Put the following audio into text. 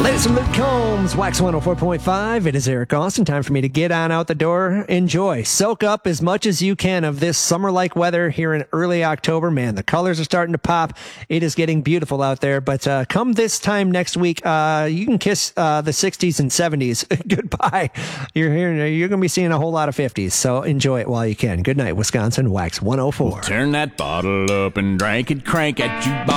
Ladies and Luke Combs, Wax 104.5. It is Eric Austin. Time for me to get on out the door. Enjoy. Soak up as much as you can of this summer-like weather here in early October. Man, the colors are starting to pop. It is getting beautiful out there. But come this time next week, you can kiss the 60s and 70s. Goodbye. You're going to be seeing a whole lot of 50s. So enjoy it while you can. Good night, Wisconsin. Wax 104. Turn that bottle up and drink it, crank at you.